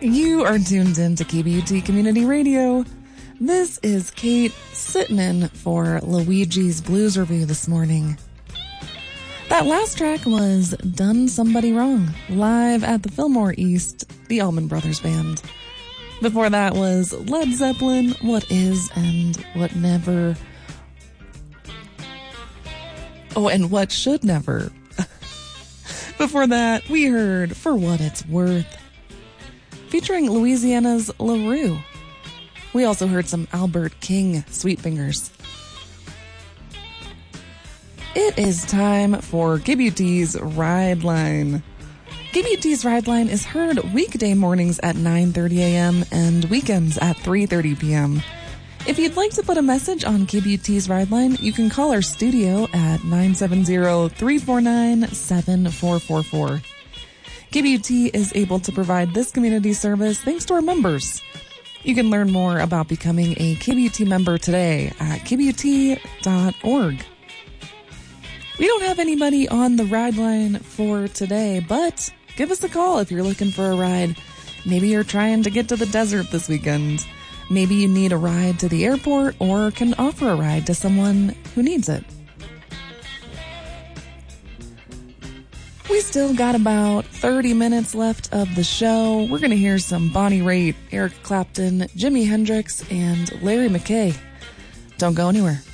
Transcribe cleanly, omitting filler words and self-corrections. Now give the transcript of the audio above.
You are tuned in to KBUT Community Radio. This is Kate sitting in for Luigi's Blues Review this morning. That last track was Done Somebody Wrong, live at the Fillmore East, the Allman Brothers Band. Before that was Led Zeppelin, What Is and What Never. Oh, and What Should Never. Before that, we heard For What It's Worth, featuring Louisiana's LaRue. We also heard some Albert King Sweet Fingers. It is time for KBUT's Ride Line. KBUT's Ride Line is heard weekday mornings at 9:30 a.m. and weekends at 3:30 p.m. If you'd like to put a message on KBUT's Ride Line, you can call our studio at 970-349-7444. KBUT is able to provide this community service thanks to our members. You can learn more about becoming a KBUT member today at kbut.org. We don't have anybody on the Ride Line for today, but give us a call if you're looking for a ride. Maybe you're trying to get to the desert this weekend. Maybe you need a ride to the airport or can offer a ride to someone who needs it. We still got about 30 minutes left of the show. We're going to hear some Bonnie Raitt, Eric Clapton, Jimi Hendrix, and Larry McKay. Don't go anywhere.